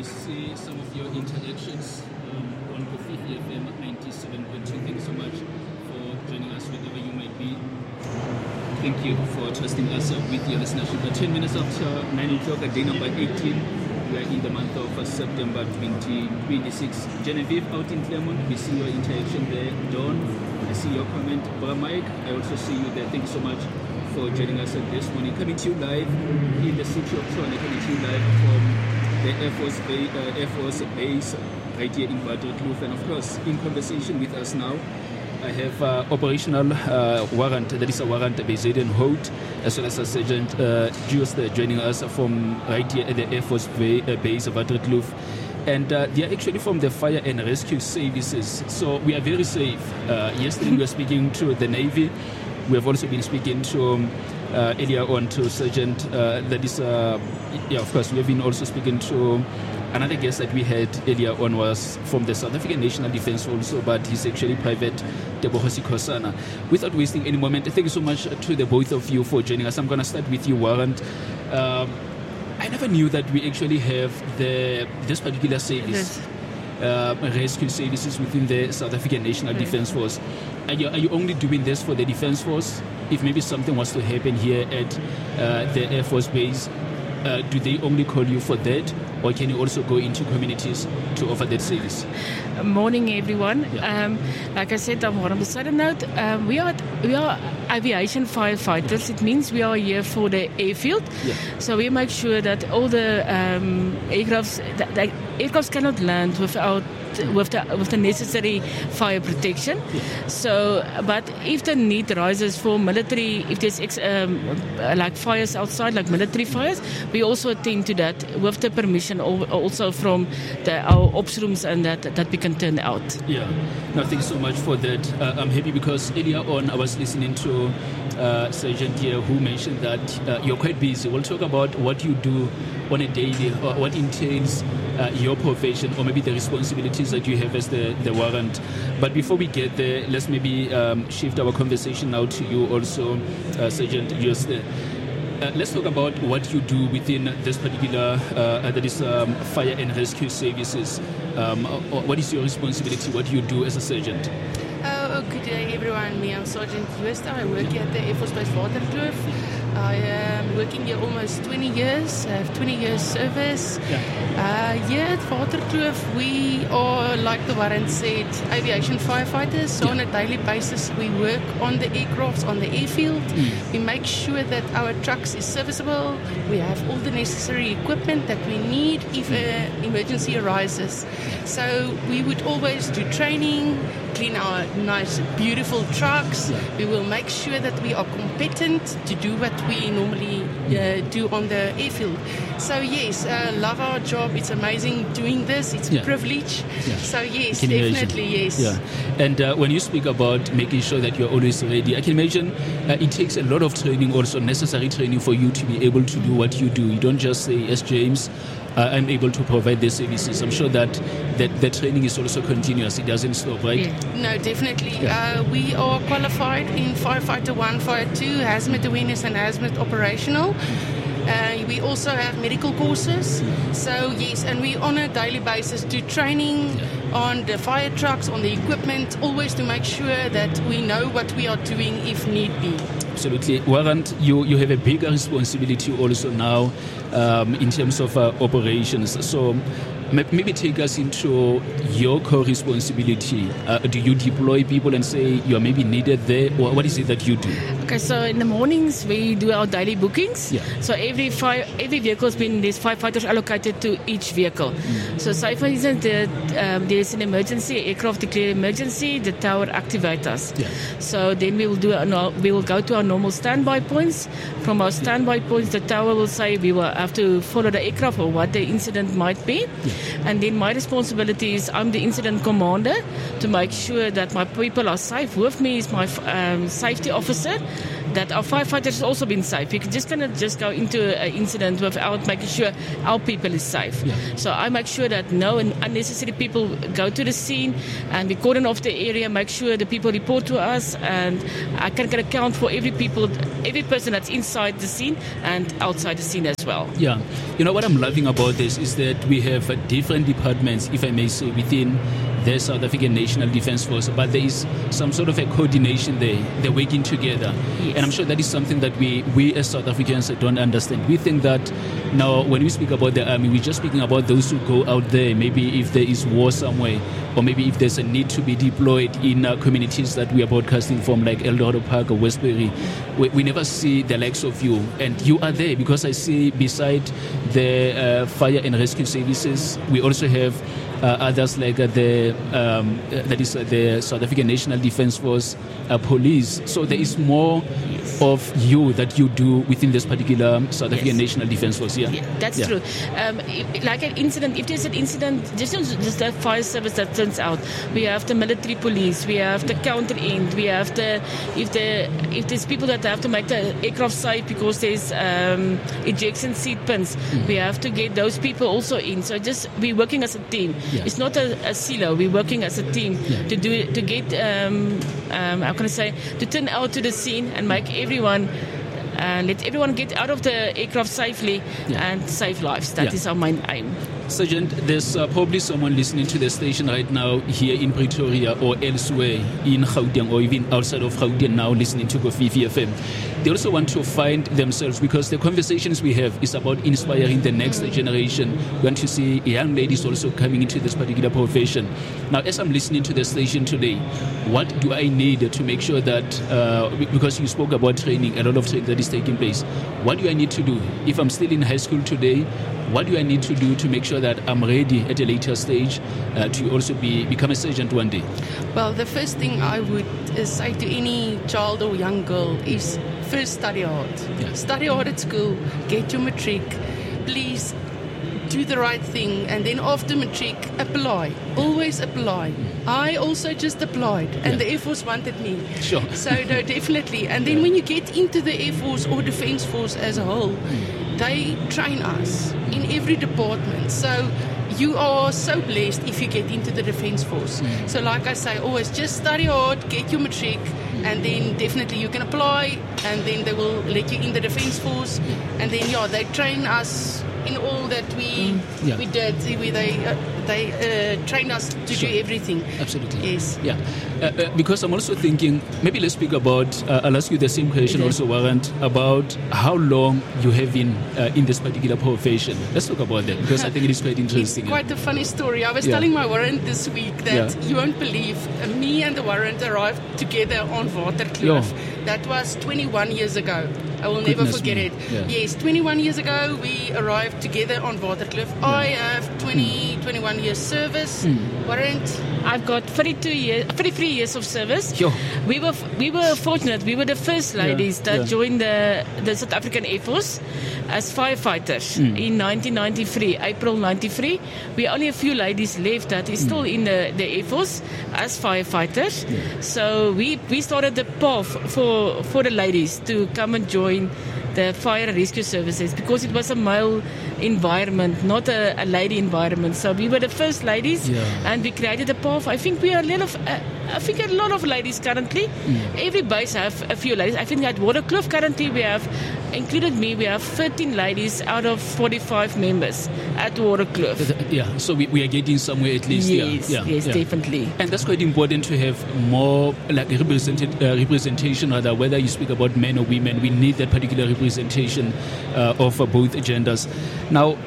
see some of your interactions on Kofifi FM 97.2. Thank you so much for joining us wherever you might be. Thank you for trusting us with your listenership. 10 minutes after 9 o'clock at day number 18, we are in the month of September 2026. Genevieve out in Clermont, we see your interaction there. Dawn, I see your comment. Mike, I also see you there. Thank you so much for joining us this morning. Coming to you live in the city of Tshwane, coming to you live from the Air Force Base right here in Waterkloof. And of course, in conversation with us now, I have operational warrant, that is a warrant by Zayden Holt, as well as a Sergeant Just joining us from right here at the Air Force Base of Waterkloof. And they are actually from the Fire and Rescue Services. So we are very safe. Yesterday we were speaking to the Navy. We have also been speaking to earlier on to Sergeant, that is, of course, we have been also speaking to another guest that we had earlier on was from the South African National Defence also, but he's actually Private Tebohosi Khosana. Without wasting any moment, thank you so much to the both of you for joining us. I'm going to start with you, Warrant. I never knew that we actually have this particular service, rescue services within the South African National Defence Force. Are you only doing this for the Defence Force? If maybe something was to happen here at the Air Force Base, do they only call you for that, or can you also go into communities to offer that service? Morning, everyone. Yeah. Like I said, I'm on the side note. We are aviation firefighters. It means we are here for the airfield. Yeah. So we make sure that all the aircrafts cannot land without with the necessary fire protection. Yeah. So, but if the need rises for military, if there's like fires outside, like military fires, we also attend to that with the permission also from our ops rooms, and that we can turn out. Yeah. No, thanks so much for that. I'm happy because earlier on I was listening to Sergeant here who mentioned that you're quite busy. We'll talk about what you do on a daily, or what entails your profession, or maybe the responsibilities that you have as the warrant. But before we get there, let's maybe shift our conversation now to you also, Sergeant Just. Let's talk about what you do within this particular, that is Fire and Rescue Services. What is your responsibility? What do you do as a sergeant? Good day, everyone. Me, I'm Sergeant Jooste. I work here at the Air Force Base Waterkloof. I am working here almost 20 years. I have 20 years service. Yeah. Here at Waterkloof, we are, like the warrant said, aviation firefighters. So on a daily basis, we work on the aircrafts, on the airfield. We make sure that our trucks is serviceable. We have all the necessary equipment that we need if an emergency arises. So we would always do training, clean our nice, beautiful trucks. Yeah. We will make sure that we are competent to do what we normally do on the airfield. So yes, love our job. It's amazing doing this. It's a privilege. Yeah. So yes, definitely yes. Yeah. And when you speak about making sure that you're always ready, I can imagine it takes a lot of training, also necessary training for you to be able to do what you do. You don't just say, yes, James, I'm able to provide these services. I'm sure that the training is also continuous. It doesn't stop, right? Yeah. No, definitely. Yeah. We are qualified in Firefighter 1, Fire 2, Hazmat Awareness and Hazmat Operational. We also have medical courses. So, yes, and we on a daily basis do training on the fire trucks, on the equipment, always to make sure that we know what we are doing if need be. Absolutely. Warrant, you have a bigger responsibility also now in terms of operations. So maybe take us into your core responsibility. Do you deploy people and say you are maybe needed there? Or what is it that you do? Okay, so in the mornings we do our daily bookings. Yeah. So every vehicle has been, there's firefighters allocated to each vehicle. So say for instance there's an emergency, aircraft declare emergency, the tower activates us. Yeah. So then we will go to our normal standby points. From our standby points, the tower will say we will have to follow the aircraft or what the incident might be. Yeah. And then my responsibility is I'm the incident commander to make sure that my people are safe. With me is my safety officer that our firefighters has also been safe. We just cannot just go into an incident without making sure our people is safe. Yeah. So I make sure that no unnecessary people go to the scene, and we cordon off the area, make sure the people report to us, and I can account for every person that's inside the scene and outside the scene as well. Yeah. You know what I'm loving about this is that we have different departments, if I may say, within the South African National Defence Force, but there is some sort of a coordination there. They're working together. Yes. And I'm sure that is something that we as South Africans don't understand. We think that now when we speak about the army, we're just speaking about those who go out there, maybe if there is war somewhere, or maybe if there's a need to be deployed in communities that we are broadcasting from, like Eldorado Park or Westbury. We never see the likes of you. And you are there because I see beside the fire and rescue services, we also have others like the South African National Defence Force police. So there is more of you that you do within this particular South African National Defence Force. Yeah, that's true. Like an incident, if there's an incident, just that fire service that turns out, we have the military police, we have the counter end, we have if there's people that have to make the aircraft safe because there's ejection seat pins, we have to get those people also in. So we're working as a team. Yeah. It's not a silo. We're working as a team to get how can I say, to turn out to the scene and make everyone let everyone get out of the aircraft safely and save lives. That is our main aim. Sergeant, there's probably someone listening to the station right now here in Pretoria or elsewhere in Gauteng or even outside of Gauteng now listening to Kofifi FM. They also want to find themselves because the conversations we have is about inspiring the next generation. We want to see young ladies also coming into this particular profession. Now, as I'm listening to the station today, what do I need to make sure that, because you spoke about training, a lot of training that is taking place, what do I need to do? If I'm still in high school today, what do I need to do to make sure that I'm ready at a later stage to also become a sergeant one day? Well, the first thing I would say to any child or young girl is first study hard. Yeah. Study hard at school, get your matric, please do the right thing, and then after matric, apply. Always apply. I also just applied, and the Air Force wanted me. Sure. So no, definitely. And then when you get into the Air Force or Defence Force as a whole, they train us in every department. So you are so blessed if you get into the Defence Force. So like I say, always just study hard, get your matric, and then definitely you can apply, and then they will let you in the Defence Force. And then, they train us in all that we did. They trained us to do everything. Absolutely. Yes. Yeah. Because I'm also thinking, maybe let's speak about, I'll ask you the same question also, Warrant, about how long you have been in this particular profession. Let's talk about that because I think it is quite interesting. It's quite a funny story. I was telling my warrant this week that you won't believe, me and the warrant arrived together on Waterkloof. That was 21 years ago. I will never forget it. Yeah. Yes, 21 years ago we arrived together on Waterkloof. I have 21 years service. Warrant? I've got 33 years of service. Sure. We were fortunate. We were the first ladies that joined the South African Air Force as firefighters in 1993, April 93. We only a few ladies left that is still in the Air Force as firefighters. Yeah. So we started the path for the ladies to come and join the fire and rescue services because it was a male environment, not a lady environment. So we were the first ladies, and we created a path. I think we are a lot of ladies currently. Every base have a few ladies. I think at Waterkloof currently we have, included me, we have 13 ladies out of 45 members at Waterkloof. Yeah, so we are getting somewhere at least. Yes, definitely. And that's quite important to have more like representation, rather, whether you speak about men or women. We need that particular representation of both genders. Now,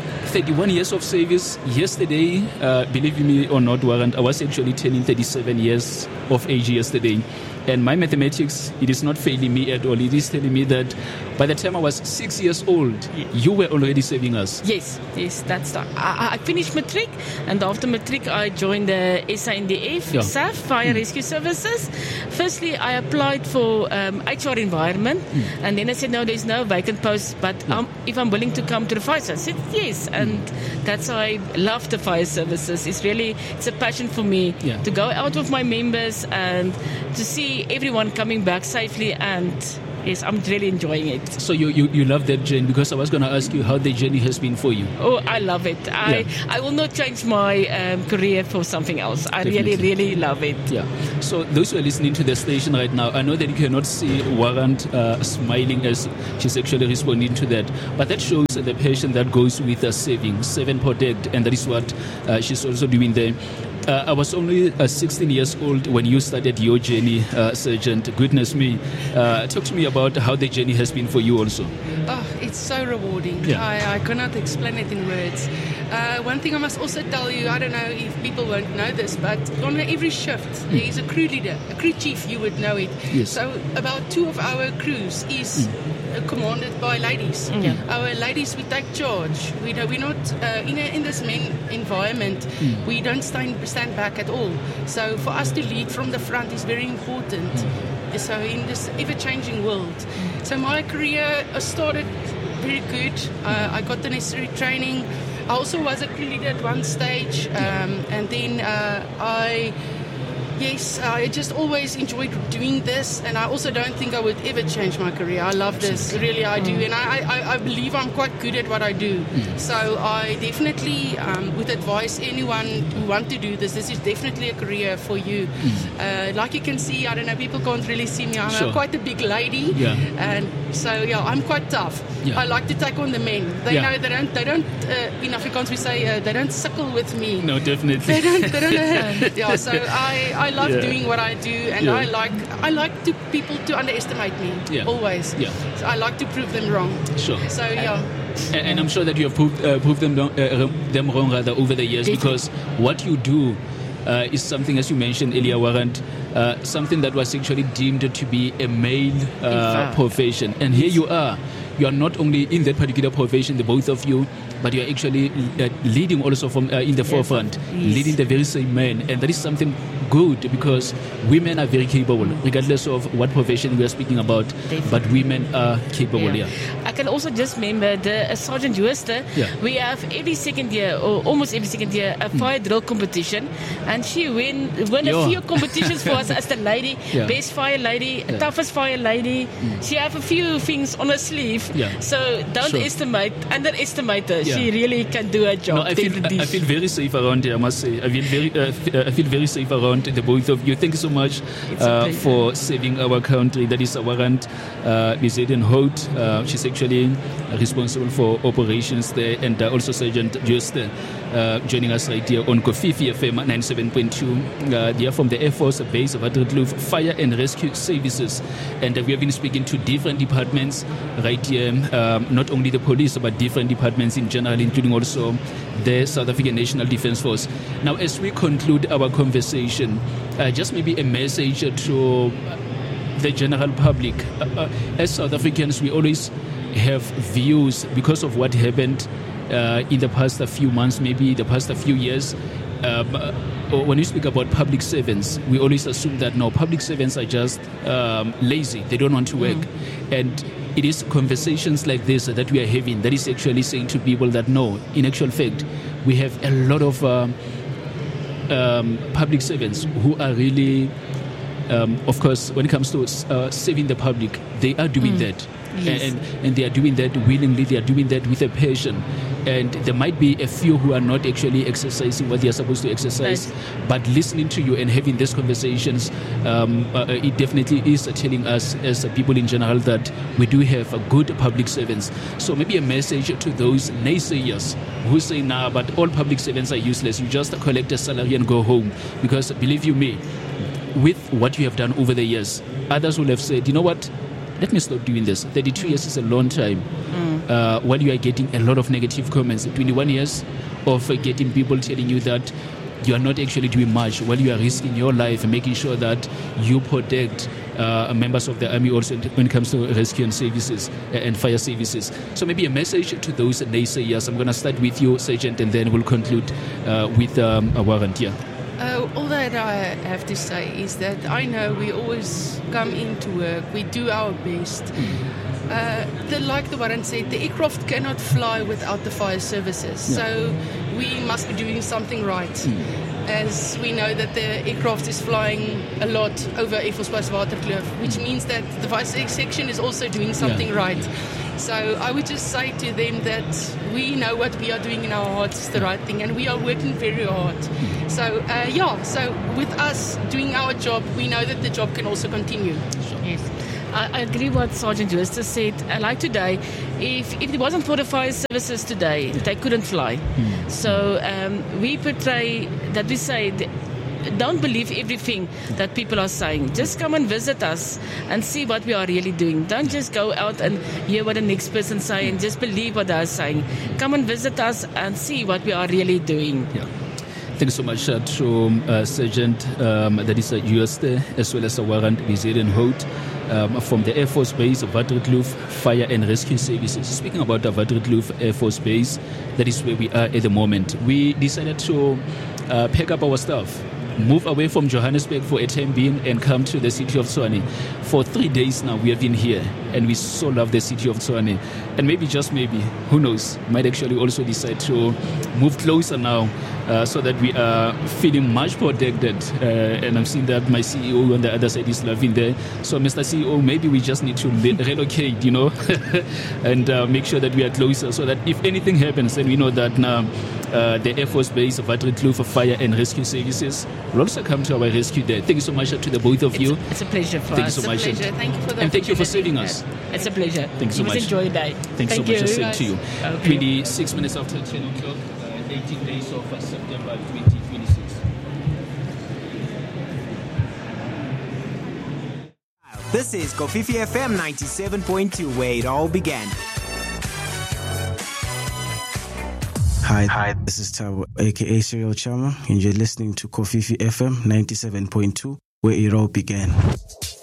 31 years of service. Yesterday, believe me or not, Warrant, I was actually turning 37 years of age yesterday. And my mathematics, it is not failing me at all. It is telling me that by the time I was 6 years old, you were already serving us. Yes, that's that. I finished matric, and after matric, I joined the SANDF, SAF, Fire Rescue Services. Firstly, I applied for HR environment, and then I said, no, there's no vacant post, but if I'm willing to come to the fire service, I said yes, and that's why I love the fire services. It's a passion for me to go out with my members and to see everyone coming back safely and Yes, I'm really enjoying it. So you love that journey, because I was going to ask you how the journey has been for you. Oh, I love it. I will not change my career for something else. I really love it. Yeah. So those who are listening to the station right now, I know that you cannot see Warrant smiling as she's actually responding to that, but that shows the passion that goes with saving, save and protect, and that is what she's also doing there. I was only 16 years old when you started your journey, Sergeant. Goodness me. Talk to me about how the journey has been for you also. Oh, it's so rewarding. Yeah. I cannot explain it in words. One thing I must also tell you, I don't know if people won't know this, but on every shift there is a crew leader, a crew chief, you would know it. Yes. So about 2 of our crews is commanded by ladies. Our ladies, we take charge. We're not in this men environment. We don't stand back at all. So for us to lead from the front is very important. So in this ever-changing world. So my career started very good. I got the necessary training. I also was a crew leader at one stage, and then I just always enjoyed doing this, and I also don't think I would ever change my career. I love this, really I do, and I believe I'm quite good at what I do. So I definitely would advise anyone who want to do this is definitely a career for you. Like you can see, I don't know, people can't really see me. I'm quite a big lady, and so I'm quite tough. I like to take on the men. They know they don't in Afrikaans we say they don't suckle with me. No, definitely. They don't. So I love doing what I do, and I like people to underestimate me always. So I like to prove them wrong. Sure. So and I'm sure that you have proved them wrong rather over the years, because what you do is something, as you mentioned earlier, Warrant, something that was actually deemed to be a male profession, and here you are. You are not only in that particular profession, the both of you, but you are actually leading also from in the forefront, leading the very same men, and that is something good, because women are very capable, regardless of what profession we are speaking about. But women are capable. I can also just remember the Sergeant Jooste. We have every second year, or almost every second year, a fire drill competition, and she win a few competitions for us as the lady, best fire lady, toughest fire lady. She have a few things on her sleeve. So don't underestimate her. She really can do her job. No, I feel very safe around here, I must say. I feel very safe around the both of you. Thank you so much for saving our country. That is Warrant Lizette Hout. She's actually responsible for operations there, and also Sergeant Jooste joining us right here on Kofifi FM 97.2. They are from the Air Force Base of Waterkloof Fire and Rescue Services, and we have been speaking to different departments right here, not only the police, but different departments in general, including also the South African National Defence Force. Now, as we conclude our conversation, just maybe a message to the general public. As South Africans, we always have views because of what happened in the past few months, maybe the past few years. When we speak about public servants, we always assume that no, public servants are just lazy, they don't want to work. And it is conversations like this that we are having that is actually saying to people that no, in actual fact, we have a lot of public servants who are really, of course, when it comes to saving the public, they are doing that. Yes. And they are doing that willingly, they are doing that with a passion. And there might be a few who are not actually exercising what they are supposed to exercise, but listening to you and having these conversations, it definitely is telling us as people in general that we do have good public servants. So maybe a message to those naysayers who say, nah, but all public servants are useless, you just collect a salary and go home. Because believe you me, with what you have done over the years, others will have said, you know what, let me stop doing this. 32 years is a long time. While you are getting a lot of negative comments, 21 years of getting people telling you that you are not actually doing much, while you are risking your life and making sure that you protect members of the army also when it comes to rescue and services and fire services. So maybe a message to those naysayers. I'm going to start with you, Sergeant, and then we'll conclude with a Warrant. All that I have to say is that I know we always come into work, we do our best. Like the Warrant said, the aircraft cannot fly without the fire services, so we must be doing something right. as we know that the aircraft is flying a lot over Air Force Base Waterkloof, which means that the vice section is also doing something right. So I would just say to them that we know what we are doing in our hearts is the right thing, and we are working very hard. So so with us doing our job, we know that the job can also continue. Yes. I agree what Sergeant Justus said. Like today, if it wasn't for the fire services today, they couldn't fly. So we portray that we say, don't believe everything that people are saying. Just come and visit us and see what we are really doing. Don't just go out and hear what the next person say and just believe what they are saying. Come and visit us and see what we are really doing. Yeah. Thank you so much to Sergeant, that is Juste, as well as Warrant Vizier Hout from the Air Force Base of Waterkloof Fire and Rescue Services. Speaking about the Waterkloof Air Force Base, that is where we are at the moment. We decided to pack up our stuff, move away from Johannesburg for a time being, and come to the city of Tshwane. For 3 days now we have been here, and we so love the city of Tshwane. And maybe, just maybe, who knows, might actually also decide to move closer now, so that we are feeling much protected. And I'm seeing that my CEO on the other side is loving there. So Mr. CEO, maybe we just need to relocate, and make sure that we are closer, so that if anything happens, then we know that now the Air Force Base of Waterkloof Fire and Rescue Services will also come to our rescue there. Thank you so much to the both of you. It's a pleasure for us. Thank you so much. Thank you for the and thank you for serving us. It's a pleasure. Thank you so much. Enjoy the day. Thanks so much. Same to you. Okay. 26 minutes after 10 o'clock, 18 days of September 2026. This is Kofifi FM 97.2, where it all began. Hi, this is Tabo, aka Serial Chama, and you're listening to Kofifi FM 97.2, where it all began.